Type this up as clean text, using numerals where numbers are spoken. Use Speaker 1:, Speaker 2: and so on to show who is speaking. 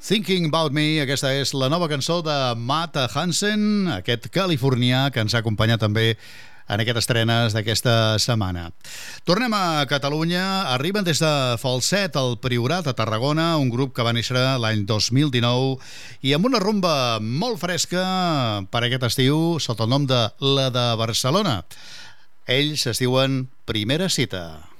Speaker 1: Thinking About Me, aquesta és la nova cançó de Matt Hansen, aquest californià que ens ha acompanyat també en aquestes estrenes d'aquesta setmana. Tornem a Catalunya. Arriben des de Falset, al Priorat, a Tarragona, un grup que va néixer l'any 2019 i amb una rumba molt fresca per aquest estiu sota el nom de La de Barcelona. Ells es diuen Primera Cita.